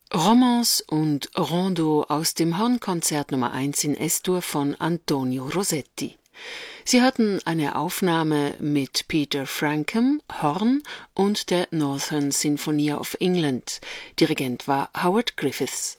Romance und Rondo aus dem Hornkonzert Nummer 1 in S-Dur von Antonio Rossetti. Sie hatten eine Aufnahme mit Peter Frampton, Horn und der Northern Sinfonia of England. Dirigent war Howard Griffiths.